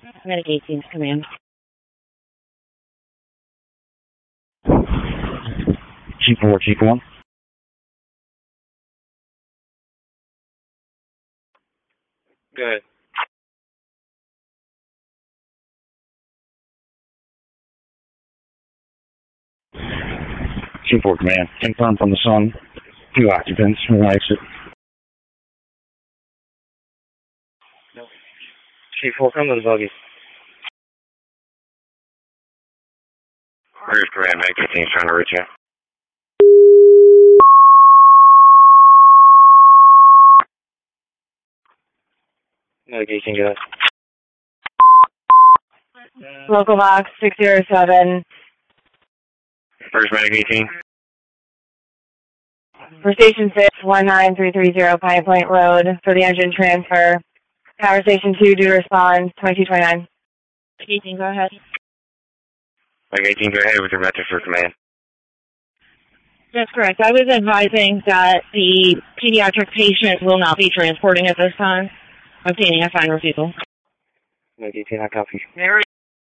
Medic 18's command. G4, G1. Go ahead. G4 command. Confirm from the sun. 2 occupants. 1 exit. No. G4, come to the buggy. Where's command? Medic 18's trying to reach you. Medic 18, go ahead. Local box 607. Where's Medic 18? For Station 6, 19330 Pine Point Road for the engine transfer. Power Station 2 due to respond 2229. 18, go ahead. Medic 18, go ahead with your message for command. That's correct. I was advising that the pediatric patient will not be transporting at this time, obtaining a fine refusal. Medic 18, I copy. Very